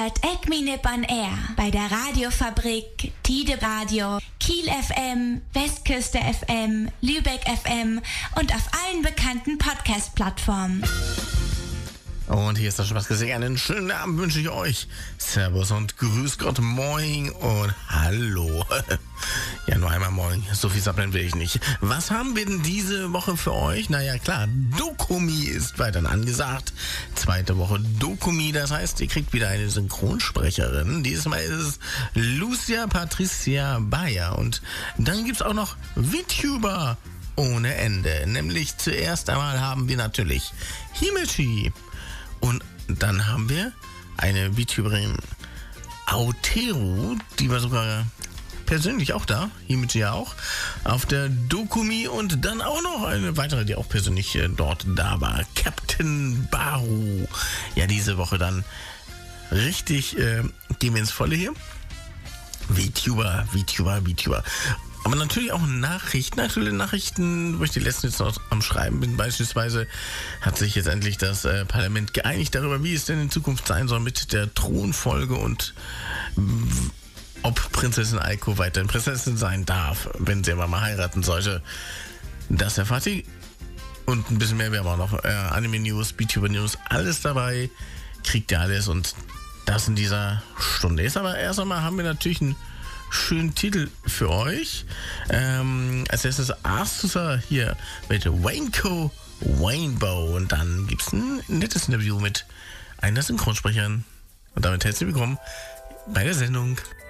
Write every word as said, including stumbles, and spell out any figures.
hört Ekminip on Air bei der Radiofabrik, Tide Radio, Kiel F M, Westküste F M, Lübeck F M und auf allen bekannten Podcast-Plattformen. Und hier ist der Spaßgesang. Einen schönen Abend wünsche ich euch. Servus und grüß Gott, moin und hallo. Ja, nur einmal moin. So viel sappeln will ich nicht. Was haben wir denn diese Woche für euch? Naja, klar, Dokumi ist weiterhin angesagt. Zweite Woche Dokumi, das heißt, ihr kriegt wieder eine Synchronsprecherin. Diesmal ist es Lucia Patricia Bayer. Und dann gibt's auch noch VTuber ohne Ende. Nämlich zuerst einmal haben wir natürlich Himechi. Und dann haben wir eine VTuberin, Aoteru, die war sogar persönlich auch da, Himechi ja auch, auf der Dokumi, und dann auch noch eine weitere, die auch persönlich äh, dort da war, Captain Baru. Ja, diese Woche dann richtig, äh, gehen wir ins Volle hier. VTuber, VTuber, VTuber. Aber natürlich auch Nachrichten, aktuelle Nachrichten, wo ich die letzten jetzt noch am Schreiben bin. Beispielsweise hat sich jetzt endlich das äh, Parlament geeinigt darüber, wie es denn in Zukunft sein soll mit der Thronfolge und w- ob Prinzessin Aiko weiterhin Prinzessin sein darf, wenn sie aber mal heiraten sollte. Das erfahrt ihr. Und ein bisschen mehr, wir haben auch noch äh, Anime-News, VTuber-News, alles dabei. Kriegt ihr alles, und das in dieser Stunde. Jetzt aber erst einmal haben wir natürlich einen schönen Titel für euch. Ähm, als erstes Asusa hier mit Wanko Rainbow. Und dann gibt es ein nettes Interview mit einer Synchronsprecherin. Und damit herzlich willkommen bei der Sendung.